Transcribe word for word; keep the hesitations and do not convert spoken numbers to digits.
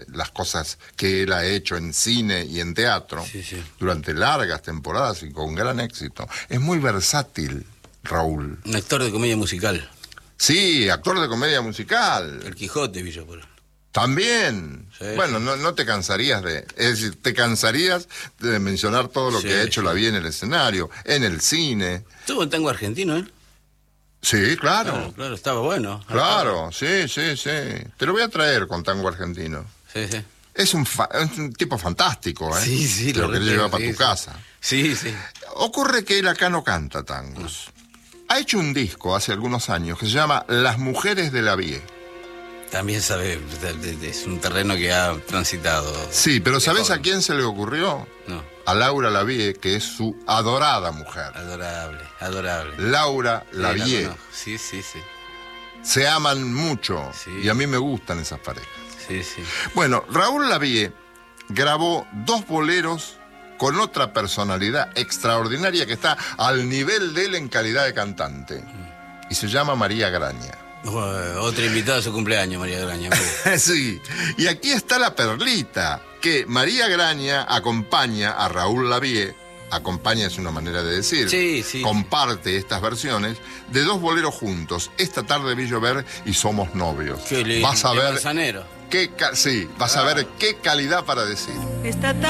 de las cosas que él ha hecho en cine y en teatro, sí, sí. durante largas temporadas y con gran éxito. Es muy versátil, Raúl. Un actor de comedia musical. Sí, actor de comedia musical. El Quijote, Villa por... También. Sí, bueno, sí. No, no te cansarías de... Es decir, te cansarías de mencionar todo lo sí, que ha hecho sí. la vida en el escenario, en el cine. Estuvo en tango argentino, ¿eh? Sí, claro. Claro, claro, estaba bueno. Claro, sí, sí, sí. Te lo voy a traer con tango argentino. Sí, sí. Es un, fa es un tipo fantástico, ¿eh? Sí, sí. Te lo, lo querés llevar para sí, tu sí. casa. Sí, sí. Ocurre que él acá no canta tangos. Ha hecho un disco hace algunos años que se llama Las Mujeres de la Vie. También sabe, es un terreno que ha transitado. Sí, pero ¿sabés a quién se le ocurrió? No. A Laura Lavie, que es su adorada mujer. Adorable, adorable. Laura Lavie. Sí, sí, sí. Se aman mucho sí. y a mí me gustan esas parejas. Sí, sí. Bueno, Raúl Lavie grabó dos boleros con otra personalidad extraordinaria que está al nivel de él en calidad de cantante. Mm. Y se llama María Graña. Uh, otra invitada a su cumpleaños, María Graña. Sí, y aquí está la perlita, que María Graña acompaña a Raúl Lavie, acompaña es una manera de decir, sí, sí, comparte estas versiones de dos boleros juntos. Esta tarde vi llover y somos novios. Qué lindo. Vas a ver qué, qué sí, vas ah. a ver qué calidad para decir. Esta